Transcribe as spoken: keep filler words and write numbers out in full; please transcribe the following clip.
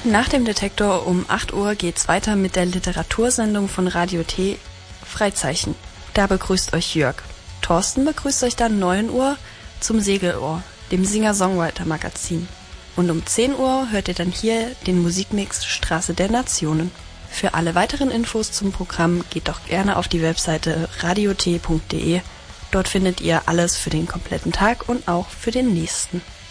Nach dem Detektor um acht Uhr geht's weiter mit der Literatursendung von Radio T, Freizeichen. Da begrüßt euch Jörg. Thorsten begrüßt euch dann neun Uhr zum Segelohr, dem Singer-Songwriter-Magazin. Und um zehn Uhr hört ihr dann hier den Musikmix Straße der Nationen. Für alle weiteren Infos zum Programm geht doch gerne auf die Webseite radiot punkt de. Dort findet ihr alles für den kompletten Tag und auch für den nächsten.